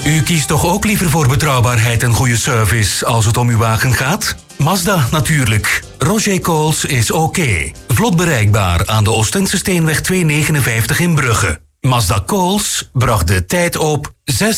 U kiest toch ook liever voor betrouwbaarheid en goede service als het om uw wagen gaat? Mazda natuurlijk. Roger Coles is oké. Vlot bereikbaar aan de Oostendse Steenweg 259 in Brugge. Mazda Coles bracht de tijd op 6